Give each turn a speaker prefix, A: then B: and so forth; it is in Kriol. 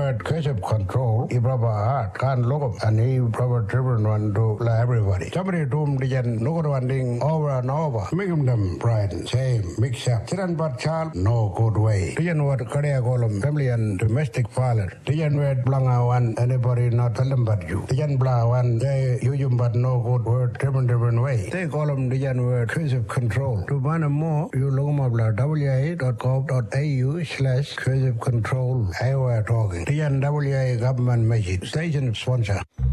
A: word coercive control ibraba art kan logo ani proper driven one to everybody. Somebody doom dijan no one ding over and over. Make them pride same mix up. Chiran but child no good way. Dijan word career column family and domestic violence. Dijan word blanga one anybody not tell them but you. Dijan bla one they you but no good word different way. They column dijan word coercive control. To find more you look up wa.gov.au/coercive control. I were talking. Dijan WA government message station sponsor.